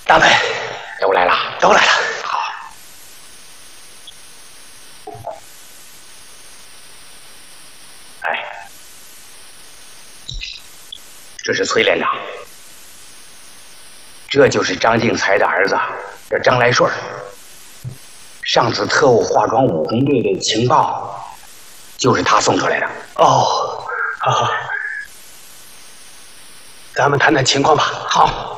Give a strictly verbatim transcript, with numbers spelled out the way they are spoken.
大门都来了， 都来了。 好。哎，这是崔连长，这就是张敬才的儿子，叫张来顺。上次特务化妆武工队的情报，就是他送出来的。 哦，好好，咱们谈谈情况吧。 好。